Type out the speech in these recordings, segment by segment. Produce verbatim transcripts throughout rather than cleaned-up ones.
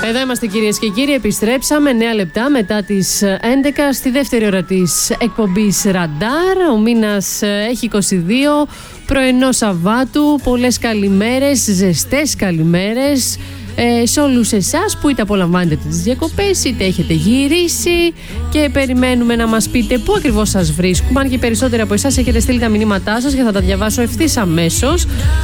Εδώ είμαστε κυρίες και κύριοι, επιστρέψαμε νέα λεπτά μετά τις έντεκα στη δεύτερη ώρα της εκπομπής Ραντάρ. Ο μήνας έχει είκοσι δύο, πρωινό Σαββάτου, πολλές καλημέρες, ζεστές καλημέρες ε, σε όλους εσάς που είτε απολαμβάνετε τις διακοπές είτε έχετε γυρίσει και περιμένουμε να μας πείτε πού ακριβώς σας βρίσκουμε. Αν και περισσότεροι από εσάς έχετε στείλει τα μηνύματά σας και θα τα διαβάσω ευθύς αμέσως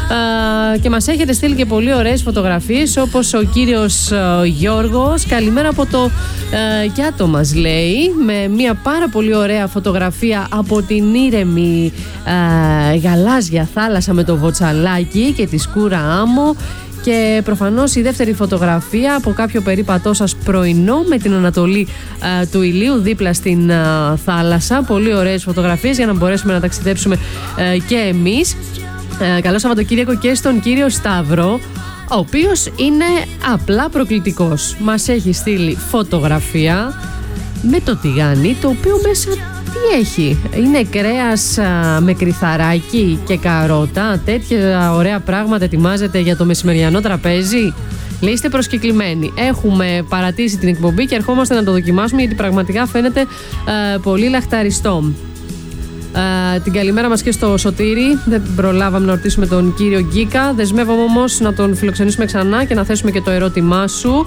ε, και μας έχετε στείλει και πολύ ωραίες φωτογραφίες, όπως ο κύριος ε, Γιώργος. Καλημέρα από το ε, Κιάτο μας λέει, με μια πάρα πολύ ωραία φωτογραφία από την ήρεμη ε, γαλάζια θάλασσα με το βοτσαλάκι και τη σκούρα άμμο. Και προφανώς η δεύτερη φωτογραφία από κάποιο περίπατό σας πρωινό με την ανατολή α, του ηλίου δίπλα στην α, θάλασσα. Πολύ ωραίες φωτογραφίες για να μπορέσουμε να ταξιδέψουμε α, και εμείς. Α, καλό Σαββατοκύριακο και στον κύριο Σταύρο, ο οποίος είναι απλά προκλητικός. Μας έχει στείλει φωτογραφία με το τηγάνι, το οποίο μέσα τι έχει? Είναι κρέας α, με κρυθαράκι και καρότα. Τέτοια ωραία πράγματα ετοιμάζετε για το μεσημεριανό τραπέζι? Λέει, είστε προσκεκλημένοι. Έχουμε παρατήσει την εκπομπή και ερχόμαστε να το δοκιμάσουμε, γιατί πραγματικά φαίνεται α, πολύ λαχταριστό. Uh, την καλημέρα μας και στο Σωτήρι. Δεν προλάβαμε να ρωτήσουμε τον κύριο Γκίκα. Δεσμεύομαι όμως να τον φιλοξενήσουμε ξανά και να θέσουμε και το ερώτημά σου.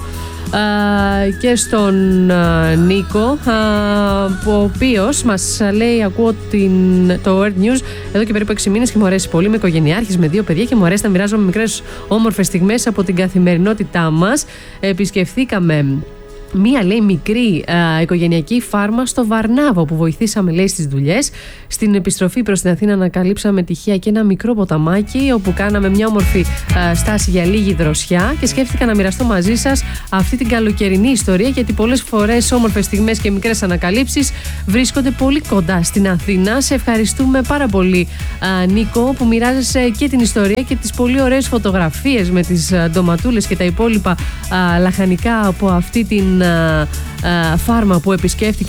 Uh, και στον uh, Νίκο, uh, ο οποίος μας λέει: ακούω την, το World News εδώ και περίπου έξι μήνες και μου αρέσει πολύ. Είμαι οικογενειάρχης με δύο παιδιά και μου αρέσει να μοιράζομαι μικρές όμορφες στιγμές από την καθημερινότητά μας. Επισκεφθήκαμε μία, λέει, μικρή α, οικογενειακή φάρμα στο Βαρνάβο που βοηθήσαμε, λέει, στις δουλειές. Στην επιστροφή προς την Αθήνα ανακαλύψαμε τυχαία και ένα μικρό ποταμάκι όπου κάναμε μια όμορφη α, στάση για λίγη δροσιά και σκέφτηκα να μοιραστώ μαζί σας αυτή την καλοκαιρινή ιστορία, γιατί πολλές φορές όμορφες στιγμές και μικρές ανακαλύψεις βρίσκονται πολύ κοντά στην Αθήνα. Σε ευχαριστούμε πάρα πολύ, α, Νίκο, που μοιράζεσαι και την ιστορία και τις πολύ ωραίες φωτογραφίες με τις α, ντοματούλες και τα υπόλοιπα α, λαχανικά από αυτή την φάρμα που επισκέφτηκε